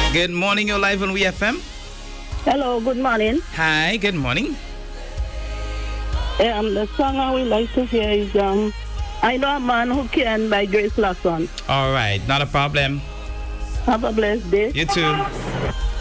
Good morning, you're live on WeFM. Hello, good morning. Hi, good morning. The song I would like to hear is I Know a Man Who Can by Grace Lawson. All right, not a problem. Have a blessed day. You too.